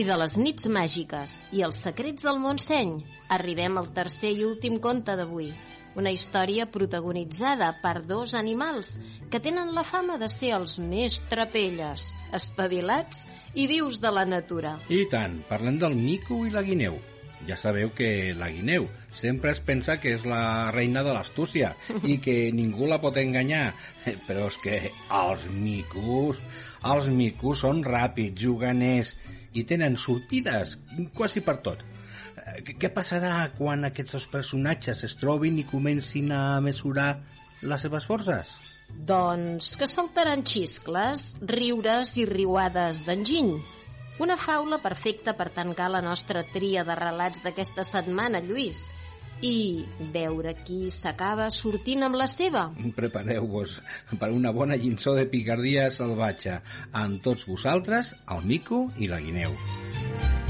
i de les nits màgiques i els secrets del Montseny, arribem al tercer i últim conte d'avui. Una història protagonitzada per dos animals que tenen la fama de ser els més trapelles, espavilats i vius de la natura. I tant, parlem del mico i la guineu. Ja sabeu que la guineu sempre es pensa que és la reina de l'astúcia i que ningú la pot enganyar. Però és que els micos són ràpids, juganers i tenen sortides quasi per tot. Què passarà quan aquests dos personatges es trobin i comencin a mesurar les seves forces? Doncs que saltaran xiscles, riures i riuades d'enginy. Una faula perfecta per tancar la nostra tria de relats d'aquesta setmana, Lluís, i veure qui s'acaba sortint amb la seva. Prepareu-vos per una bona lliçó de picardia salvatge amb tots vosaltres, el mico i la guineu.